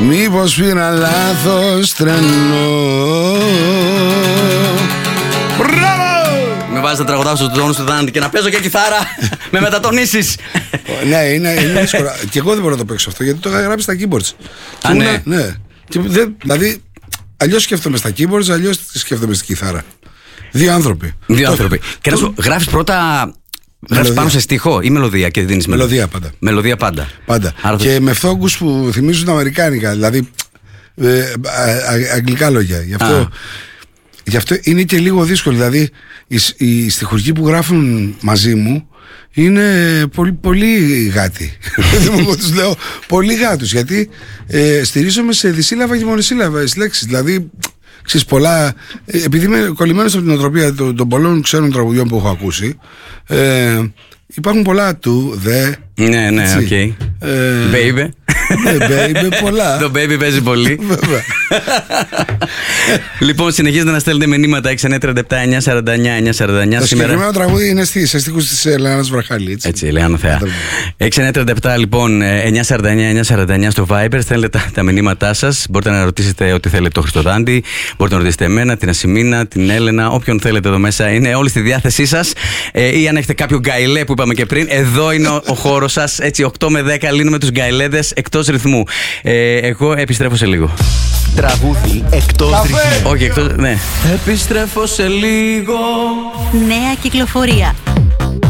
μήπως πήρα λάθος τρένο. Μπράβο! Με βάζεις να τραγουδάω στους τόνους του Δάντη και να παίζω και κιθάρα με μετατονίσεις. Ναι, είναι δύσκολο. Και εγώ δεν μπορώ να το παίξω αυτό γιατί το είχα γράψει στα keyboards. Α, ναι. Ναι. Δηλαδή, αλλιώς σκέφτομαι στα keyboards, αλλιώς σκέφτομαι στη κιθάρα. Δύο άνθρωποι. Και να σου γράφεις πρώτα. Γράφεις πάνω σε στίχο ή μελωδία και δίνεις μελωδία πάντα. Μελωδία πάντα. Άρα και με φθόγκους που θυμίζουν αμερικάνικα, δηλαδή αγγλικά λόγια. Γι' αυτό είναι και λίγο δύσκολο. Δηλαδή οι στιχουργοί που γράφουν μαζί μου είναι πολύ, πολύ γάτοι. Εγώ τους λέω πολύ γάτους, γιατί στηρίζομαι σε δισύλλαβα και μονοσύλλαβες λέξεις. Δηλαδή ξέρεις πολλά, επειδή είμαι κολλημένος από την οτροπία των πολλών ξένων τραγουδιών που έχω ακούσει, υπάρχουν πολλά του, δε. Ναι, οκ. Baby. Ναι, baby, πολλά. Το baby παίζει πολύ. Βέβαια. Λοιπόν, συνεχίζετε να στέλνετε μηνύματα 6937-949-949. Το συγκεκριμένο τραγούδι είναι σε στίχους της Ελένας Βραχάλη. Έτσι, Ελένα Θεά. 6937 λοιπόν 949-949 στο Viber. Στέλνετε τα μηνύματά σας. Μπορείτε να ρωτήσετε ό,τι θέλετε το Χριστοδάντη. Μπορείτε να ρωτήσετε εμένα, την Ασημίνα, την Έλενα, όποιον θέλετε εδώ μέσα. Είναι όλοι στη διάθεσή σας. Ή αν έχετε κάποιο γκαϊλέ που είπαμε και πριν, εδώ είναι ο χώρος σας. Έτσι, 8 με 10 λύνουμε τους γκαϊλέδες εκτός ρυθμού. Εγώ επιστρέφω σε λίγο. Τραγούδι εκτός ρυθμού. Όχι, εκτός. Ναι. Επιστρέφω σε λίγο. Νέα κυκλοφορία.